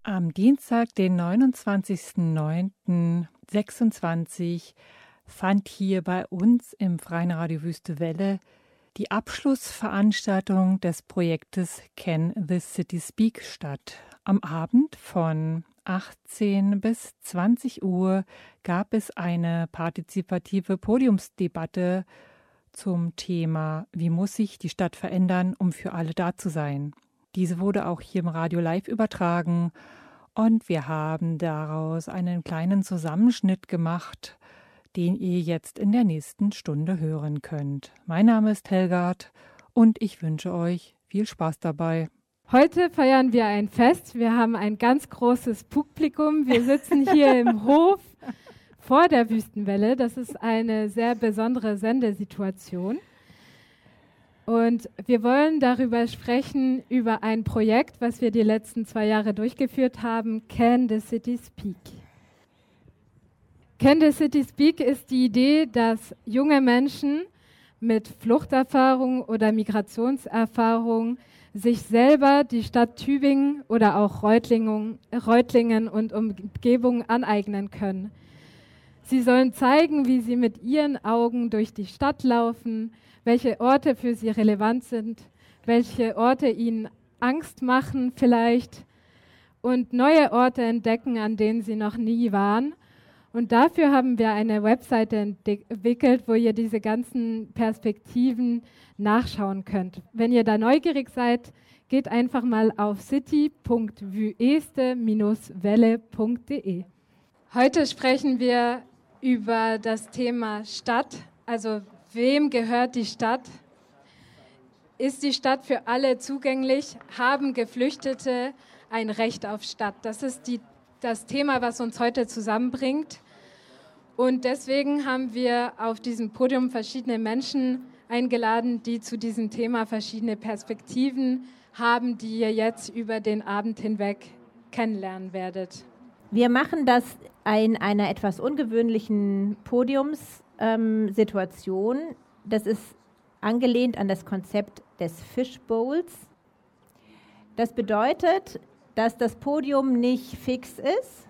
Am Dienstag, den 29.09.26, fand hier bei uns im Freien Radio Wüste Welle die Abschlussveranstaltung des Projektes Can the City Speak statt. Am Abend von 18 bis 20 Uhr gab es eine partizipative Podiumsdebatte zum Thema „Wie muss sich die Stadt verändern, um für alle da zu sein?" Diese wurde auch hier im Radio live übertragen und wir haben daraus einen kleinen Zusammenschnitt gemacht, den ihr jetzt in der nächsten Stunde hören könnt. Mein Name ist Helgard und ich wünsche euch viel Spaß dabei. Heute feiern wir ein Fest. Wir haben ein ganz großes Publikum. Wir sitzen hier im Hof vor der Wüstenwelle. Das ist eine sehr besondere Sendesituation. Und wir wollen darüber sprechen, über ein Projekt, was wir die letzten 2 Jahre durchgeführt haben, Can the City Speak. Can the City Speak ist die Idee, dass junge Menschen mit Fluchterfahrung oder Migrationserfahrung sich selber die Stadt Tübingen oder auch Reutlingen und Umgebung aneignen können. Sie sollen zeigen, wie sie mit ihren Augen durch die Stadt laufen, welche Orte für sie relevant sind, welche Orte ihnen Angst machen vielleicht und neue Orte entdecken, an denen sie noch nie waren. Und dafür haben wir eine Webseite entwickelt, wo ihr diese ganzen Perspektiven nachschauen könnt. Wenn ihr da neugierig seid, geht einfach mal auf city.wüste-welle.de. Heute sprechen wir über das Thema Stadt, also wem gehört die Stadt? Ist die Stadt für alle zugänglich? Haben Geflüchtete ein Recht auf Stadt? Das ist das Thema, was uns heute zusammenbringt. Und deswegen haben wir auf diesem Podium verschiedene Menschen eingeladen, die zu diesem Thema verschiedene Perspektiven haben, die ihr jetzt über den Abend hinweg kennenlernen werdet. Wir machen das in einer etwas ungewöhnlichen Podiumssituation. Das ist angelehnt an das Konzept des Fishbowls. Das bedeutet, dass das Podium nicht fix ist,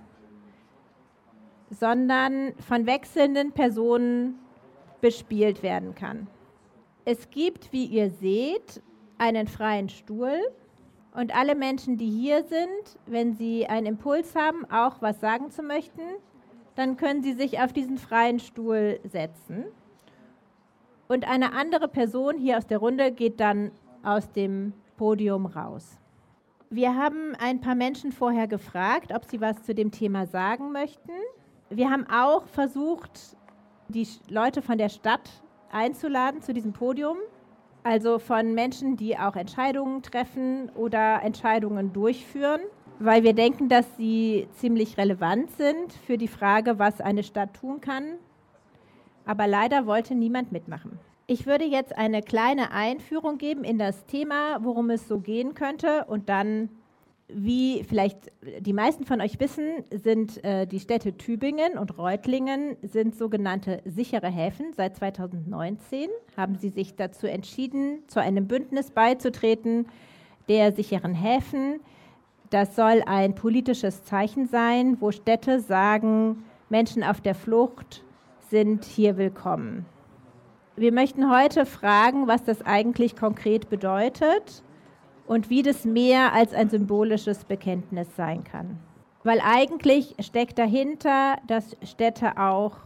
sondern von wechselnden Personen bespielt werden kann. Es gibt, wie ihr seht, einen freien Stuhl und alle Menschen, die hier sind, wenn sie einen Impuls haben, auch was sagen zu möchten, dann können sie sich auf diesen freien Stuhl setzen. Und eine andere Person hier aus der Runde geht dann aus dem Podium raus. Wir haben ein paar Menschen vorher gefragt, ob sie was zu dem Thema sagen möchten. Wir haben auch versucht, die Leute von der Stadt einzuladen zu diesem Podium. Also von Menschen, die auch Entscheidungen treffen oder Entscheidungen durchführen, weil wir denken, dass sie ziemlich relevant sind für die Frage, was eine Stadt tun kann. Aber leider wollte niemand mitmachen. Ich würde jetzt eine kleine Einführung geben in das Thema, worum es so gehen könnte. Und dann, wie vielleicht die meisten von euch wissen, sind die Städte Tübingen und Reutlingen sind sogenannte sichere Häfen. Seit 2019 haben sie sich dazu entschieden, zu einem Bündnis beizutreten, der sicheren Häfen. Das soll ein politisches Zeichen sein, wo Städte sagen, Menschen auf der Flucht sind hier willkommen. Wir möchten heute fragen, was das eigentlich konkret bedeutet und wie das mehr als ein symbolisches Bekenntnis sein kann. Weil eigentlich steckt dahinter, dass Städte auch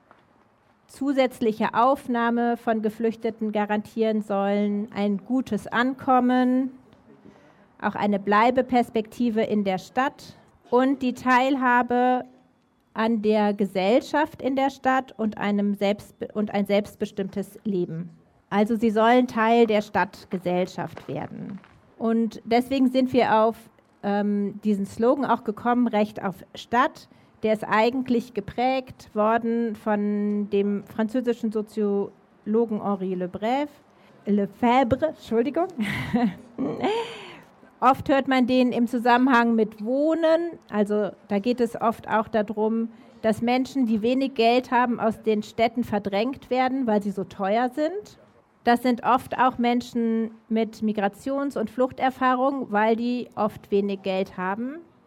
zusätzliche Aufnahme von Geflüchteten garantieren sollen, ein gutes Ankommen, auch eine Bleibeperspektive in der Stadt und die Teilhabe an der Gesellschaft in der Stadt und ein selbstbestimmtes Leben. Also sie sollen Teil der Stadtgesellschaft werden. Und deswegen sind wir auf diesen Slogan auch gekommen, Recht auf Stadt. Der ist eigentlich geprägt worden von dem französischen Soziologen Henri Lefebvre, Entschuldigung. Oft hört man den im Zusammenhang mit Wohnen. Also da geht es oft auch darum, dass Menschen, die wenig Geld haben, aus den Städten verdrängt werden, weil sie so teuer sind. Das sind oft auch Menschen mit Migrations- und Fluchterfahrung, weil die oft wenig Geld haben.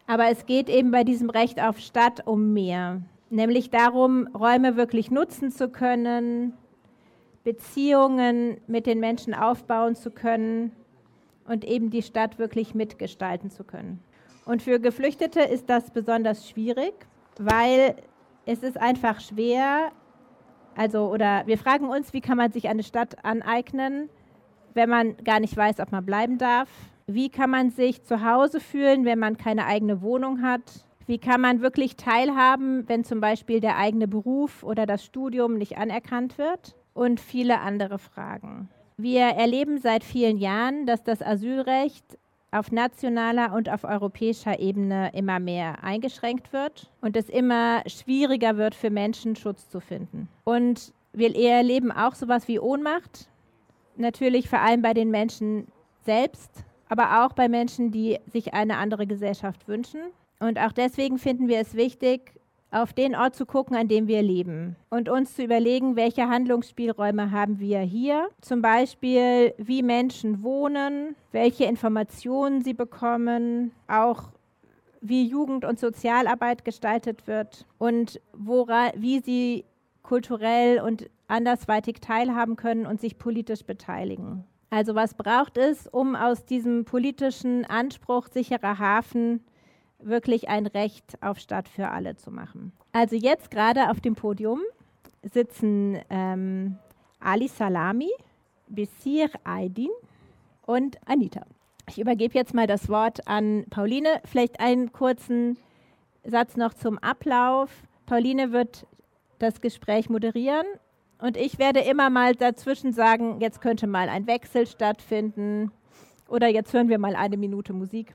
Aber es geht eben bei diesem Recht auf Stadt um mehr. Nämlich darum, Räume wirklich nutzen zu können, Beziehungen mit den Menschen aufbauen zu können und eben die Stadt wirklich mitgestalten zu können. Und für Geflüchtete ist das besonders schwierig, weil es ist einfach schwer, oder wir fragen uns, wie kann man sich eine Stadt aneignen, wenn man gar nicht weiß, ob man bleiben darf? Wie kann man sich zu Hause fühlen, wenn man keine eigene Wohnung hat? Wie kann man wirklich teilhaben, wenn zum Beispiel der eigene Beruf oder das Studium nicht anerkannt wird? Und viele andere Fragen. Wir erleben seit vielen Jahren, dass das Asylrecht auf nationaler und auf europäischer Ebene immer mehr eingeschränkt wird und es immer schwieriger wird für Menschen, Schutz zu finden. Und wir erleben auch sowas wie Ohnmacht, natürlich vor allem bei den Menschen selbst, aber auch bei Menschen, die sich eine andere Gesellschaft wünschen. Und auch deswegen finden wir es wichtig, auf den Ort zu gucken, an dem wir leben und uns zu überlegen, welche Handlungsspielräume haben wir hier. Zum Beispiel, wie Menschen wohnen, welche Informationen sie bekommen, auch wie Jugend- und Sozialarbeit gestaltet wird und wie sie kulturell und andersweitig teilhaben können und sich politisch beteiligen. Also was braucht es, um aus diesem politischen Anspruch sicherer Hafen wirklich ein Recht auf Stadt für alle zu machen. Also jetzt gerade auf dem Podium sitzen Ali Salami, Bissir Aydin und Anita. Ich übergebe jetzt mal das Wort an Pauline. Vielleicht einen kurzen Satz noch zum Ablauf. Pauline wird das Gespräch moderieren und ich werde immer mal dazwischen sagen, jetzt könnte mal ein Wechsel stattfinden oder jetzt hören wir mal 1 Minute Musik.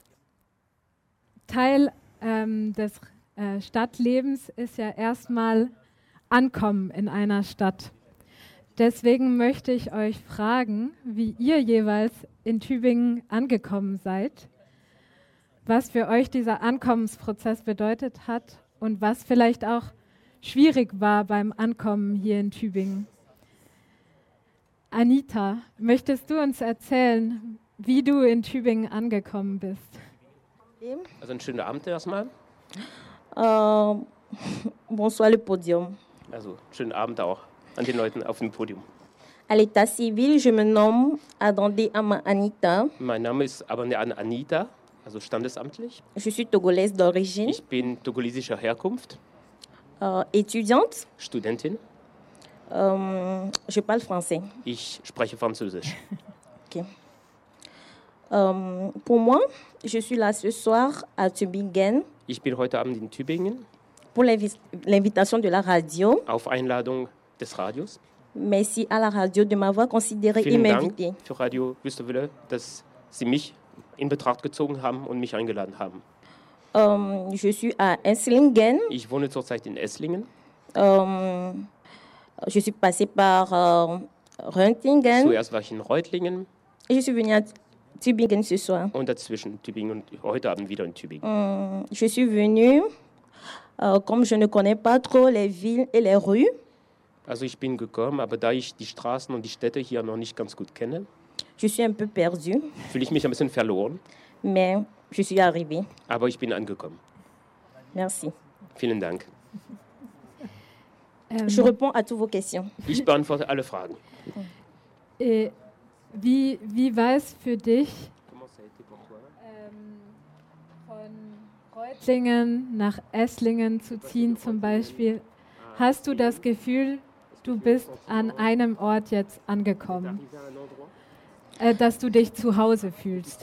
Teil des Stadtlebens ist ja erstmal Ankommen in einer Stadt. Deswegen möchte ich euch fragen, wie ihr jeweils in Tübingen angekommen seid, was für euch dieser Ankommensprozess bedeutet hat und was vielleicht auch schwierig war beim Ankommen hier in Tübingen. Anita, möchtest du uns erzählen, wie du in Tübingen angekommen bist? Also einen schönen Abend erstmal. Bonsoir le podium. Also schönen Abend auch an den Leuten auf dem Podium. À l'état civil, je me nomme Adandé Ama Anita. Mein Name ist Abandean Anita, also standesamtlich. Je suis togolaise d'origine. Ich bin togolesischer Herkunft. Étudiante. Studentin. Je parle français. Ich spreche Französisch. Okay. Pour moi, je suis là ce soir à Tübingen. Ich bin heute Abend in Tübingen. Pour l'invitation de la radio. Auf Einladung des Radios. Merci à la radio de m'avoir considéré et Vielen m'invité. Dank für Radio Wüstewelle, dass Sie mich in Betracht gezogen haben und mich eingeladen haben. Je suis à Esslingen. Ich wohne zurzeit in Esslingen. Je suis passée par Röntgen. Zuerst war ich in Reutlingen. Et je suis venue à Tübingen ce soir. Und dazwischen Tübingen und heute Abend wieder in Tübingen. Je suis venue, comme je ne connais pas trop les villes et les rues. Also ich bin gekommen, aber da ich die Straßen und die Städte hier noch nicht ganz gut kenne, Je suis un peu perdue, fühle ich mich ein bisschen verloren, mais je suis arrivée. aber ich bin angekommen. Merci. Vielen Dank. Je réponds à toutes vos questions. Ich beantworte alle Fragen. Wie war es für dich, von Reutlingen nach Esslingen zu ziehen zum Beispiel? Hast du das Gefühl, du bist an einem Ort jetzt angekommen, dass du dich zu Hause fühlst?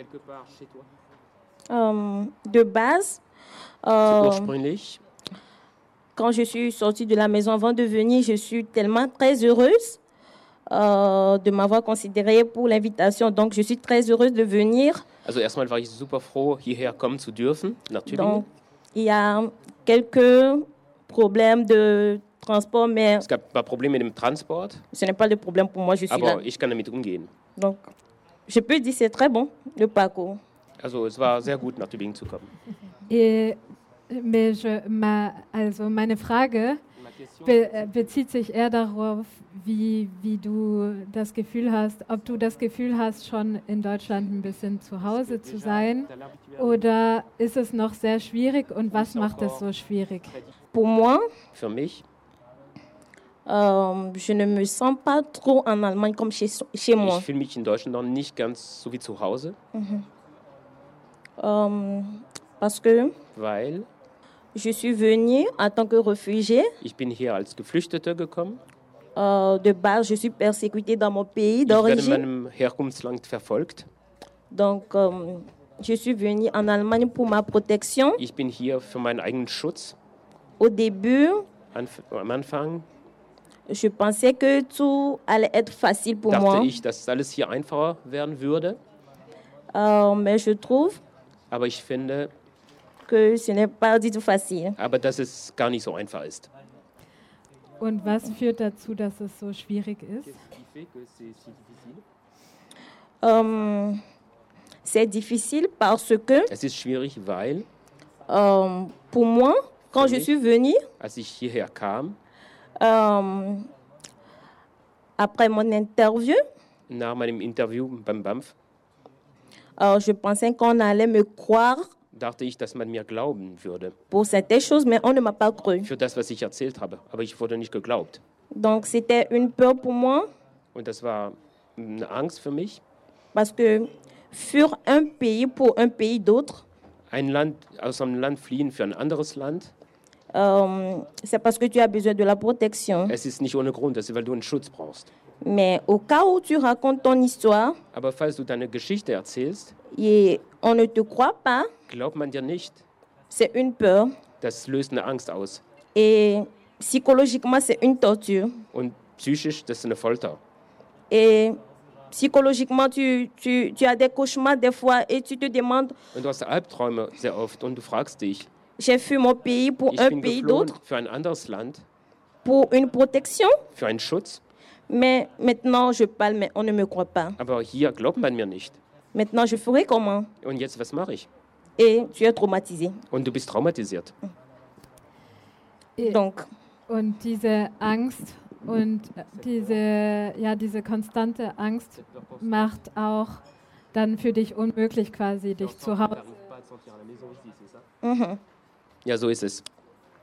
De base, Ursprünglich, quand je suis sortie de la maison avant de venir, je suis tellement très heureuse de m'avoir considérée pour l'invitation. Donc, je suis très heureuse de venir. also erstmal war ich super froh, hierher kommen zu dürfen, nach Tübingen. Donc, il y a quelques problèmes de transport, mais Es gab ein paar Probleme mit dem Transport, ce n'est pas le problème pour moi, je suis là. aber ich kann damit umgehen. Donc, je peux dire que c'est très bon, le parcours. Also es war sehr gut, nach Tübingen zu kommen. Also meine Frage, bezieht sich eher darauf, wie du das Gefühl hast, ob du das Gefühl hast, schon in Deutschland ein bisschen zu Hause zu sein, oder ist es noch sehr schwierig und was macht es so schwierig? Pour moi, Für mich, je ne me sens pas trop en Allemagne comme chez moi. ich fühle mich in Deutschland noch nicht ganz so wie zu Hause, Parce que weil je suis venue en tant que réfugiée. ich bin hier als Geflüchteter gekommen. De base, je suis persécutée dans mon pays Ich werde in d'origine. meinem Herkunftsland verfolgt. Donc, je suis venue en Allemagne pour ma protection. Ich bin hier für meinen eigenen Schutz. Au début, Am Anfang je pensais que tout allait être facile pour dachte moi. ich, dass alles hier einfacher werden würde. Mais je trouve Aber ich finde, que ce n'est pas du tout facile. dass es gar nicht so einfach ist. Und was führt dazu, dass es so schwierig ist? C'est difficile parce que, Es ist schwierig, weil, pour moi, quand je mich? suis venue, als ich hierher kam, après mon interview, nach meinem Interview beim BAMF, je pensais qu'on allait me croire dachte ich, dass man mir glauben würde pour certaines choses, mais on ne m'a pas cru. für das, was ich erzählt habe. Aber ich wurde nicht geglaubt. Donc c'était une peur pour moi Und das war eine Angst für mich. parce que fuir un pays pour un pays d'autre, Aus einem Land fliehen für ein anderes Land, c'est parce que tu as besoin de la protection. es ist nicht ohne Grund, das ist, weil du einen Schutz brauchst. Mais au cas où tu racontes ton histoire Aber falls du deine Geschichte erzählst, et on ne te croit pas, glaubt man dir nicht. c'est une peur. Das löst eine Angst aus. Et psychologiquement, c'est une torture. Und psychisch, das ist eine Folter. Et psychologiquement, tu as des cauchemars des fois et tu te demandes, Und du hast Albträume sehr oft und du fragst dich, j'ai fui mon pays pour ich un bin pays geflohen d'autre, für ein anderes Land, pour une protection. für einen Schutz, Mais maintenant, je parle, mais on ne me croit pas. aber hier glaubt man mir nicht. Maintenant, je ferai comment? Und jetzt, was mache ich? Et tu es traumatisé. Und du bist traumatisiert. Donc, Und diese Angst und diese konstante Angst macht auch dann für dich unmöglich, quasi dich zu Hause. Ja, so ist es.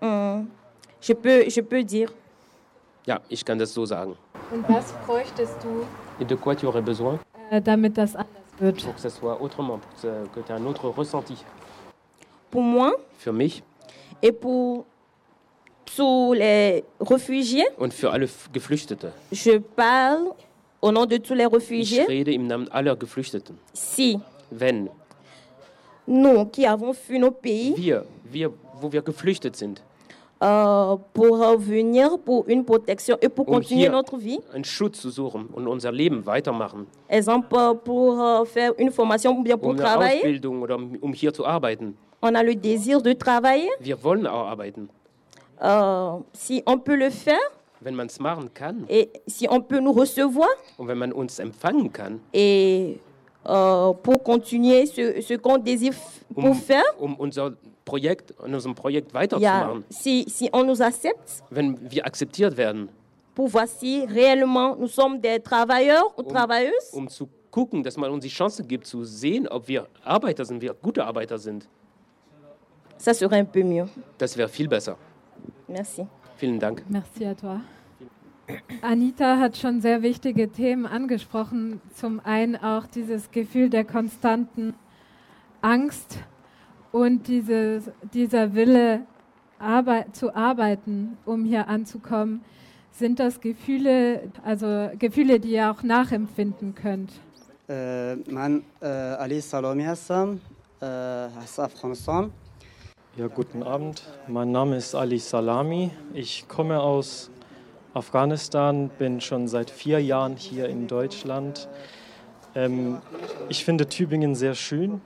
je peux dire, Ja, ich kann das so sagen. Und was bräuchtest du, Et de quoi tu aurais besoin damit das anders wird? pour que ça soit autrement, que tu aies un autre ressenti? pour moi Für mich et pour tous les réfugiés, und für alle Geflüchtete. je parle au nom de tous les Ich réfugiés. rede im Namen aller Geflüchteten. Si Wenn nous qui avons fui nos pays wo wir geflüchtet sind, pour venir pour une protection et pour continuer hier notre vie, einen Schutz zu suchen und unser Leben weitermachen, exemple pour faire une formation ou bien pour eine travailler, Ausbildung oder um hier zu arbeiten. on a le désir de travailler. Wir wollen auch arbeiten. Si on peut le faire Wenn man es machen kann et si on peut nous recevoir und wenn man uns empfangen kann, et pour continuer ce qu'on désire pour faire, unser Projekt, an unserem Projekt yeah, weiterzumachen, si on nous accepte, wenn wir akzeptiert werden, pour voir si réellement nous sommes des travailleurs ou travailleuses, zu gucken, dass man uns die Chance gibt, zu sehen, ob wir Arbeiter sind, wir gute Arbeiter sind, ça serait un peu mieux. das wäre viel besser. Merci. Vielen Dank. Merci à toi. Anita hat schon sehr wichtige Themen angesprochen. Zum einen auch dieses Gefühl der konstanten Angst und dieser Wille zu arbeiten, um hier anzukommen. Sind das Gefühle, die ihr auch nachempfinden könnt? من علی سلامی هستم از افغانستان. Ja, guten Abend. Mein Name ist Ali Salami. Ich komme aus Afghanistan, bin schon seit 4 Jahren hier in Deutschland. Ich finde Tübingen sehr schön.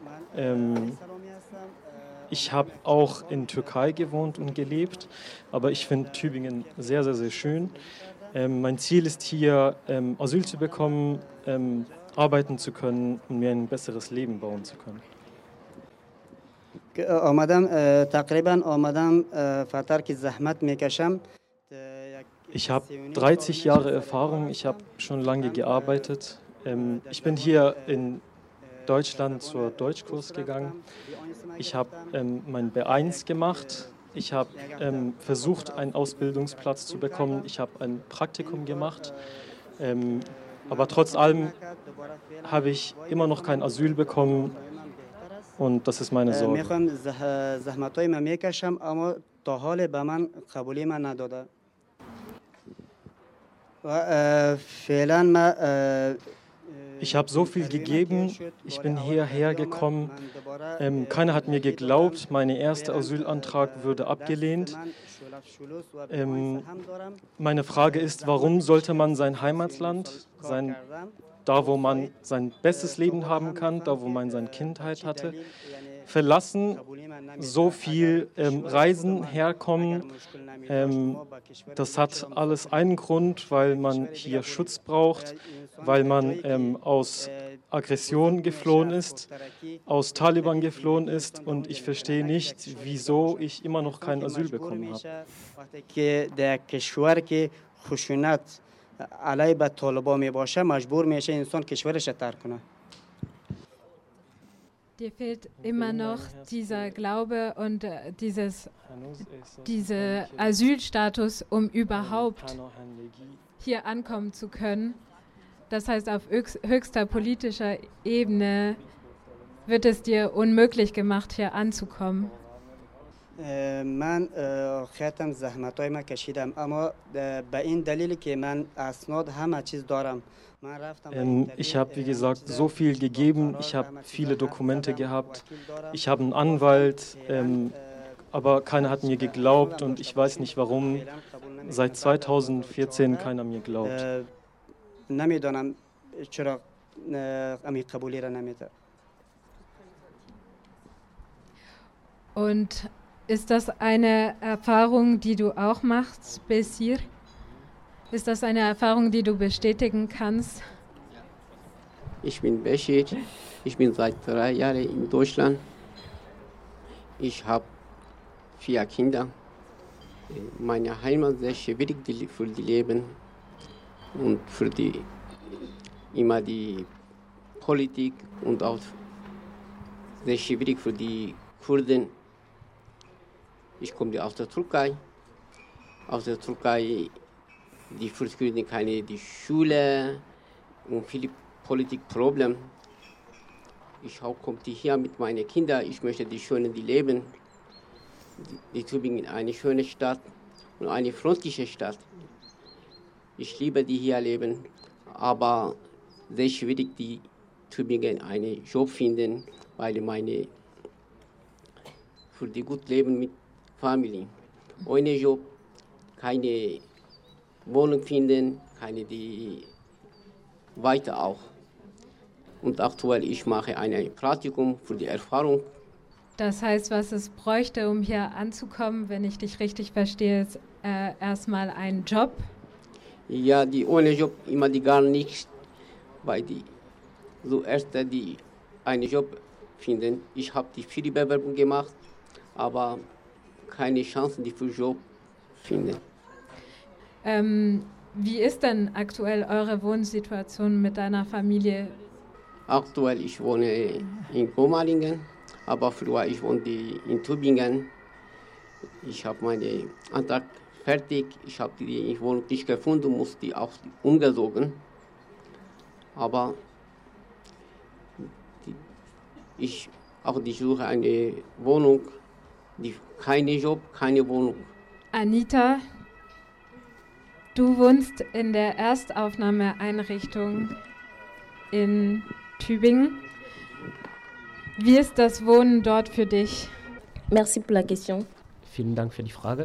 Ich habe auch in Türkei gewohnt und gelebt, aber ich finde Tübingen sehr, sehr, sehr schön. Mein Ziel ist hier, Asyl zu bekommen, arbeiten zu können und mir ein besseres Leben bauen zu können. آمدم تقریبا فتر که زحمت میکشم Ich habe 30 Jahre Erfahrung, ich habe schon lange gearbeitet. Ich bin hier in Deutschland zur Deutschkurs gegangen. Ich habe mein B1 gemacht. Ich habe versucht, einen Ausbildungsplatz zu bekommen. Ich habe ein Praktikum gemacht. Aber trotz allem habe ich immer noch kein Asyl bekommen. Und das ist meine Sorge. Ich habe so viel gegeben, ich bin hierher gekommen, keiner hat mir geglaubt, mein erster Asylantrag wurde abgelehnt. Meine Frage ist, warum sollte man sein Heimatland, da wo man sein bestes Leben haben kann, da wo man seine Kindheit hatte, verlassen, so viel Reisen herkommen. Das hat alles einen Grund, weil man hier Schutz braucht, weil man aus Aggression geflohen ist, aus Taliban geflohen ist und ich verstehe nicht, wieso ich immer noch kein Asyl bekommen habe. Dir fehlt immer noch dieser Glaube und dieser Asylstatus, um überhaupt hier ankommen zu können. Das heißt, auf höchster politischer Ebene wird es dir unmöglich gemacht, hier anzukommen. من خیلی زحمت‌های من کشیدم اما به این دلیلی که من اسناد همه چیز دارم. Ich habe, wie gesagt, so viel gegeben. Ich habe viele Dokumente gehabt. Ich habe einen Anwalt, aber keiner hat mir geglaubt und ich weiß nicht warum. Seit 2014 keiner mir glaubt. Und ist das eine Erfahrung, die du auch machst, Besir? Ist das eine Erfahrung, die du bestätigen kannst? Ich bin Beşir. Ich bin seit 3 Jahren in Deutschland. Ich habe 4 Kinder. Meine Heimat ist sehr schwierig für die Leben und für immer die Politik und auch sehr schwierig für die Kurden. Ich komme aus der Türkei. Aus der Türkei, die Kurden keine die Schule und viele Politikprobleme. Ich komme hier mit meinen Kindern. Ich möchte die schönen leben. Die Tübingen ist eine schöne Stadt und eine freundliche Stadt. Ich liebe die hier leben, aber sehr schwierig die Tübingen einen Job finden, weil meine für die gut leben mit Familie. Ohne Job, keine Wohnung finden, keine die weiter auch. Und aktuell ich mache ein Praktikum für die Erfahrung. Das heißt, was es bräuchte, um hier anzukommen, wenn ich dich richtig verstehe, ist erstmal ein Job? Ja, die ohne Job immer die gar nicht, weil die zuerst die einen Job finden. Ich habe die viele Bewerbungen gemacht, aber keine Chancen, die für Job finden. Wie ist denn aktuell eure Wohnsituation mit deiner Familie? Aktuell ich wohne in Gomalingen, aber früher ich wohnte in Tübingen. Ich habe meinen Antrag fertig. Ich habe die Wohnung nicht gefunden, musste auch umgezogen. Aber ich suche eine Wohnung, keine Job, keine Wohnung. Anita, du wohnst in der Erstaufnahmeeinrichtung in Tübingen. Wie ist das Wohnen dort für dich? Merci pour la question. Vielen Dank für die Frage.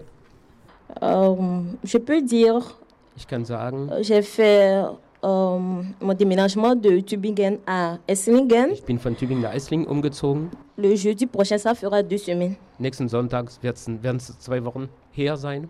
Je peux dire, ich kann sagen, j'ai fait mon déménagement de Tübingen à Esslingen. Ich bin von Tübingen nach Esslingen umgezogen. Le jeudi prochain, ça fera 2 semaines. Nächsten Sonntag werden es 2 Wochen her sein.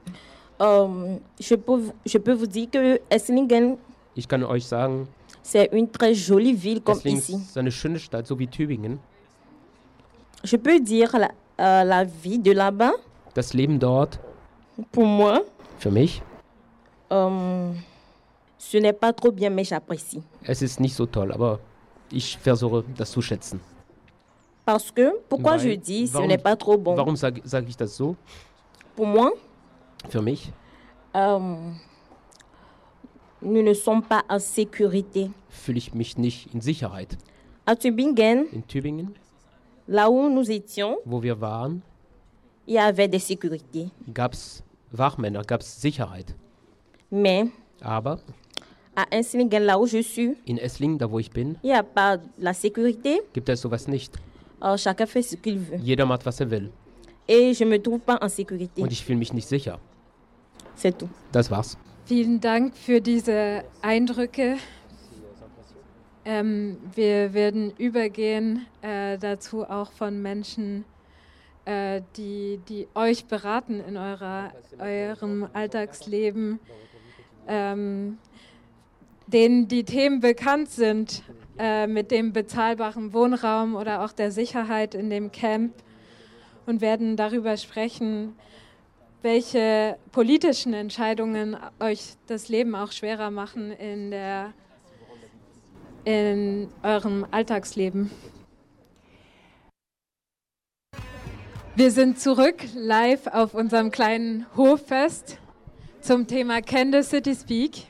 Je peux vous dire que Esslingen, ich kann euch sagen, c'est une très jolie ville comme Esslingen ici. ist eine schöne Stadt, so wie Tübingen. Je peux dire la vie de là-bas. Das Leben dort, Pour moi, für mich, Ce n'est pas trop bien, mais j'apprécie. Es ist nicht so toll, aber ich versuche, das zu schätzen. Parce que, pourquoi Weil- je dis ce warum- n'est pas trop bon? Warum sag ich das so? Pour moi, Für mich nous ne sommes pas en sécurité. fühle ich mich nicht in Sicherheit. À Tübingen, In Tübingen, là où nous étions, wo wir waren, il y avait des sécurités. gab es Wachmänner, gab es Sicherheit. Mais Aber à Enslingen, là où je suis, in Esslingen, da wo ich bin, il n'y a pas la sécurité. gibt es sowas nicht. Chacun fait ce qu'il veut. Jeder macht, was er will. Et je ne me trouve pas en sécurité. Und ich fühle mich nicht sicher. C'est tout. Das war's. Vielen Dank für diese Eindrücke. Wir werden übergehen dazu auch von Menschen, die euch beraten in eurem Alltagsleben, denen die Themen bekannt sind, mit dem bezahlbaren Wohnraum oder auch der Sicherheit in dem Camp, und werden darüber sprechen, welche politischen Entscheidungen euch das Leben auch schwerer machen in eurem Alltagsleben. Wir sind zurück live auf unserem kleinen Hoffest zum Thema Can the City Speak?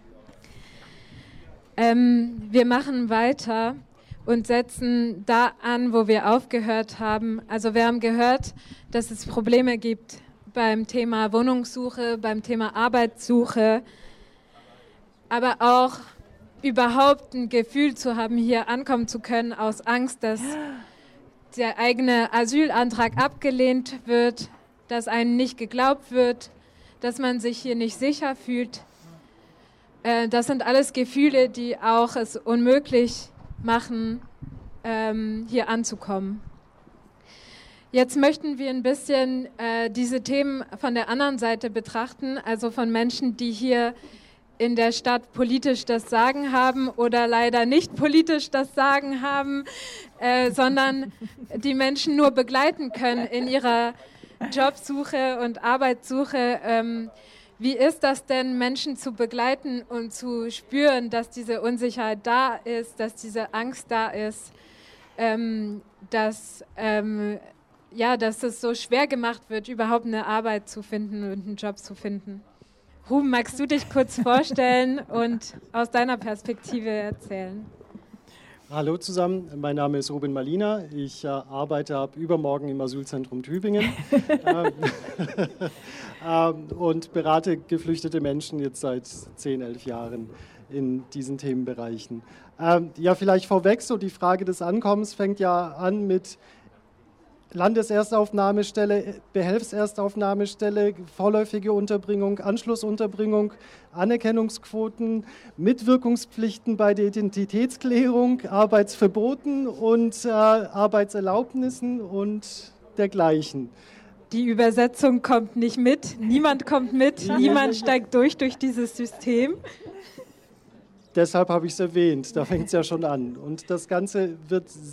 Wir machen weiter und setzen da an, wo wir aufgehört haben. Also wir haben gehört, dass es Probleme gibt beim Thema Wohnungssuche, beim Thema Arbeitssuche, aber auch überhaupt ein Gefühl zu haben, hier ankommen zu können, aus Angst, dass der eigene Asylantrag abgelehnt wird, dass einem nicht geglaubt wird, dass man sich hier nicht sicher fühlt. Das sind alles Gefühle, die auch es unmöglich machen, hier anzukommen. Jetzt möchten wir ein bisschen diese Themen von der anderen Seite betrachten, also von Menschen, die hier in der Stadt politisch das Sagen haben oder leider nicht politisch das Sagen haben, sondern die Menschen nur begleiten können in ihrer Jobsuche und Arbeitssuche. Wie ist das denn, Menschen zu begleiten und zu spüren, dass diese Unsicherheit da ist, dass diese Angst da ist, dass es so schwer gemacht wird, überhaupt eine Arbeit zu finden und einen Job zu finden? Ruben, magst du dich kurz vorstellen und aus deiner Perspektive erzählen? Hallo zusammen, mein Name ist Ruben Malina. Ich arbeite ab übermorgen im Asylzentrum Tübingen und berate geflüchtete Menschen jetzt seit 10, 11 Jahren in diesen Themenbereichen. Vielleicht vorweg, so die Frage des Ankommens fängt ja an mit Landeserstaufnahmestelle, Behelfserstaufnahmestelle, vorläufige Unterbringung, Anschlussunterbringung, Anerkennungsquoten, Mitwirkungspflichten bei der Identitätsklärung, Arbeitsverboten und Arbeitserlaubnissen und dergleichen. Die Übersetzung kommt nicht mit, niemand kommt mit, niemand steigt durch dieses System. Deshalb habe ich es erwähnt, da fängt es ja schon an. Und das Ganze wird